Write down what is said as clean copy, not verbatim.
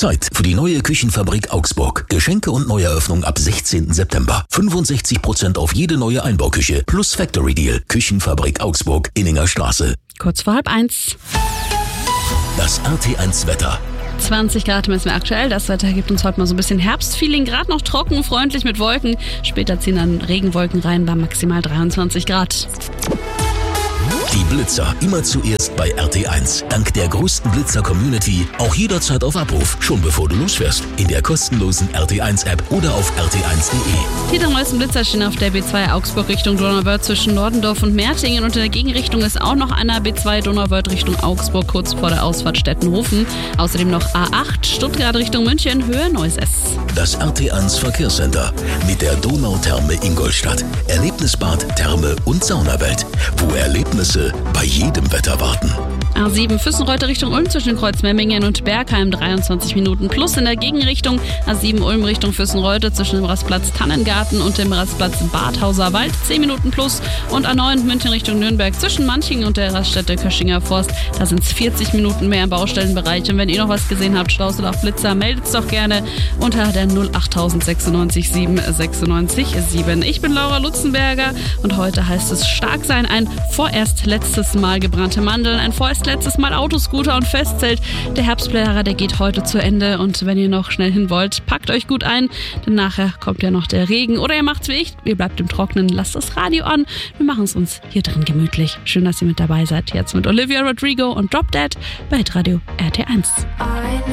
Zeit für die neue Küchenfabrik Augsburg. Geschenke und Neueröffnung ab 16. September. 65% auf jede neue Einbauküche plus Factory Deal. Küchenfabrik Augsburg, Inninger Straße. Kurz vor 12:30. Das RT1 Wetter. 20 Grad messen wir aktuell. Das Wetter gibt uns heute mal so ein bisschen Herbstfeeling. Gerade noch trocken, freundlich mit Wolken. Später ziehen dann Regenwolken rein bei maximal 23 Grad. Die Blitzer immer zuerst bei RT1. Dank der größten Blitzer-Community auch jederzeit auf Abruf. Schon bevor du losfährst. In der kostenlosen RT1-App oder auf rt1.de. Die drei neuesten Blitzer stehen auf der B2 Augsburg Richtung Donauwörth zwischen Nordendorf und Mertingen. Und in der Gegenrichtung ist auch noch einer B2 Donauwörth Richtung Augsburg kurz vor der Ausfahrt Stettenhofen. Außerdem noch A8 Stuttgart Richtung München, Höhe Neuss. Das RT1 Verkehrscenter mit der Donautherme Ingolstadt. Erlebnisbad, Therme und Saunawelt. Wo Erlebnisse bei jedem Wetter warten. A7 Füssenreuter Richtung Ulm zwischen Kreuz Memmingen und Bergheim 23 Minuten plus in der Gegenrichtung. A7 Ulm Richtung Füssenreuter zwischen dem Rastplatz Tannengarten und dem Rastplatz Badhauser Wald 10 Minuten plus. Und A9 München Richtung Nürnberg zwischen Manching und der Raststätte Köschinger Forst. Da sind es 40 Minuten mehr im Baustellenbereich. Und wenn ihr noch was gesehen habt, Staus oder auch Blitzer, meldet es doch gerne unter der 08096 796 7. Ich bin Laura Lutzenberger und heute heißt es stark sein, ein vorerst letztes Mal gebrannte Mandeln, ein vorerst letztes Mal Autoscooter und Festzelt. Der Herbstblärer, der geht heute zu Ende und wenn ihr noch schnell hin wollt, packt euch gut ein, denn nachher kommt ja noch der Regen oder ihr macht's wie ich, ihr bleibt im Trocknen, lasst das Radio an, wir machen es uns hier drin gemütlich. Schön, dass ihr mit dabei seid. Jetzt mit Olivia Rodrigo und Drop Dead bei Hitradio RT1.